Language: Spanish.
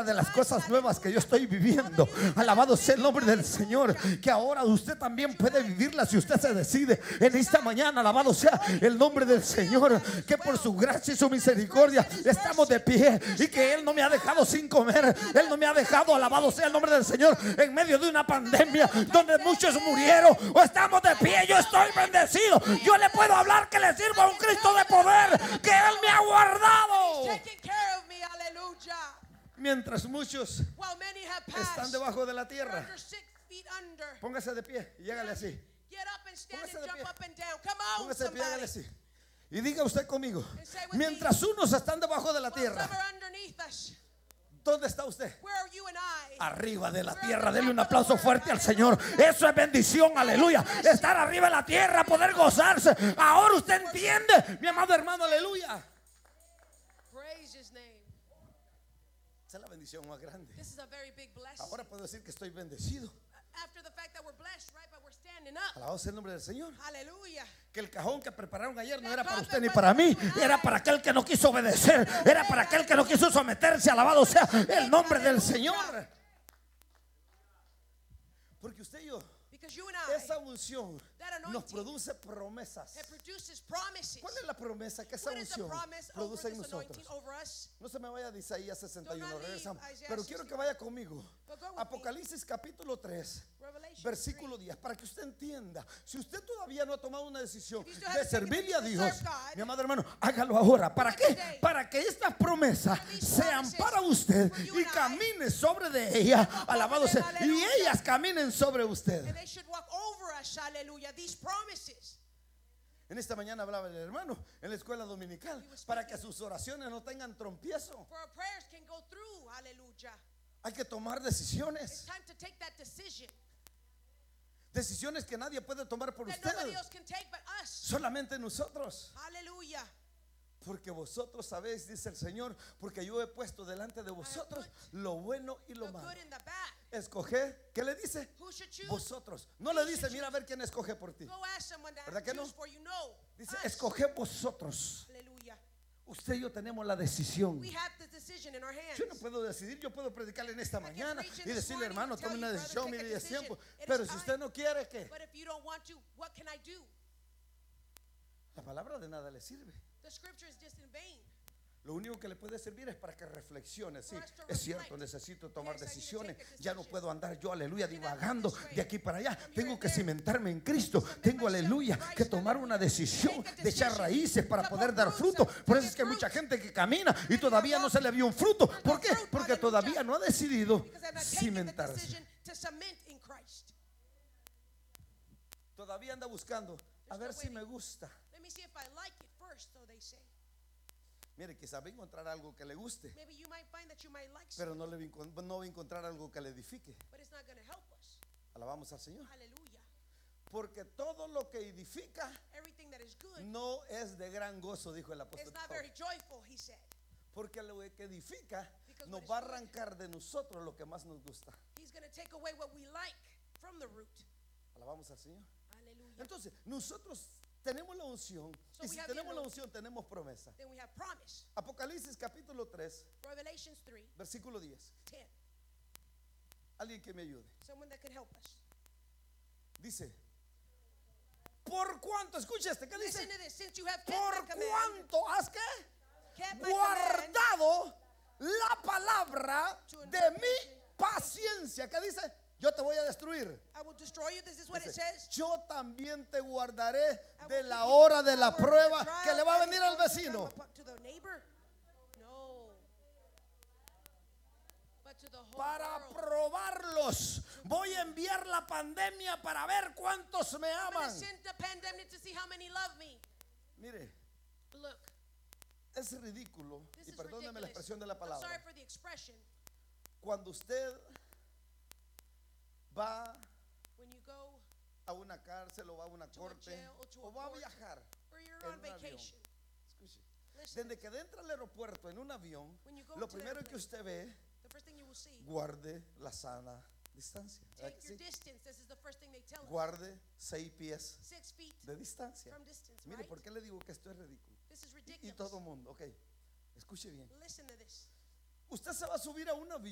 una de las cosas nuevas que yo estoy viviendo. Alabado sea el nombre del Señor, que ahora usted también puede vivirla si usted se decide en esta mañana. Alabado sea el nombre del Señor, que por su gracia y su misericordia estamos de pie, y que Él no me ha dejado sin comer. Él no me ha dejado, alabado sea el nombre del Señor, en medio de una pandemia donde muchos murieron. O estamos de pie, yo estoy bendecido. Yo le puedo hablar que le sirvo a un Cristo de poder, que Él me ha guardado. Mientras muchos están debajo de la tierra. Póngase de pie y hágale así. Póngase de pie. Póngase de pie y hágale así. Y diga usted conmigo: mientras unos están debajo de la tierra, ¿dónde está usted? Arriba de la tierra. Denle un aplauso fuerte al Señor. Eso es bendición, aleluya. Estar arriba de la tierra, poder gozarse. Ahora usted entiende, mi amado hermano, aleluya. Esa es la bendición más grande. Ahora puedo decir que estoy bendecido. Alabado sea el nombre del Señor. Que el cajón que prepararon ayer no era para usted ni para mí, era para aquel que no quiso obedecer, era para aquel que no quiso someterse. Alabado sea el nombre del Señor. Porque usted y yo, esa unción nos produce promesas. ¿Cuál es la promesa que esa unción produce en nosotros? No se me vaya de Isaías 61, regresamos. Pero quiero que vaya conmigo. Apocalipsis capítulo 3, versículo 10, para que usted entienda. Si usted todavía no ha tomado una decisión de servirle a Dios, mi amado hermano, hágalo ahora. ¿Para qué? Para que estas promesas sean para usted y camine sobre de ella. Alabado sea. Y ellas caminen sobre usted. En esta mañana hablaba el hermano en la escuela dominical, para que sus oraciones no tengan trompiezo. Hay que tomar decisiones. Decisiones que nadie puede tomar por usted, solamente nosotros. Porque vosotros sabéis, dice el Señor, porque yo he puesto delante de vosotros lo bueno y lo malo. Escoge, ¿qué le dice? Vosotros. No le dice, mira a ver quién escoge por ti. ¿Verdad que no? Dice, escoge vosotros. Usted y yo tenemos la decisión. Yo no puedo decidir, yo puedo predicarle en esta mañana y decirle, hermano, tome una decisión, mire, ya es tiempo. Pero si usted no quiere, ¿qué? La palabra de nada le sirve. Lo único que le puede servir es para que reflexione. Sí, es cierto, necesito tomar decisiones. Ya no puedo andar yo, aleluya, divagando de aquí para allá. Tengo que cimentarme en Cristo. Tengo, aleluya, que tomar una decisión de echar raíces para poder dar fruto. Por eso es que hay mucha gente que camina y todavía no se le vio un fruto. ¿Por qué? Porque todavía no ha decidido cimentarse. Todavía anda buscando a ver si me gusta. Mire, quizás va a encontrar algo que le guste, pero no va a encontrar algo que le edifique. Alabamos al Señor. Porque todo lo que edifica no es de gran gozo, dijo el apóstol Pablo. Porque lo que edifica nos va a arrancar de nosotros lo que más nos gusta. Alabamos al Señor. Entonces, nosotros tenemos la unción, y si tenemos la unción, tenemos promesa. Apocalipsis capítulo 3, versículo 10. Alguien que me ayude. Dice, por cuanto, escucha ¿qué dice? Por cuanto has guardado la palabra de mi paciencia. ¿Qué dice? Yo te voy a destruir. Dice, yo también te guardaré de la hora de la prueba que le va a venir al vecino. Para probarlos. Voy a enviar la pandemia para ver cuántos me aman. Mire, es ridículo, y perdóneme la expresión de la palabra, cuando usted va a una cárcel o va a una corte o va a viajar en un avión. Escuche, desde que entra al aeropuerto en un avión, lo primero que usted ve, guarde la sana distancia. ¿Sí? Guarde 6 pies de distancia. Mire, ¿por qué le digo que esto es ridículo? Y todo el mundo, ok, escuche bien. Usted se va a subir a un avión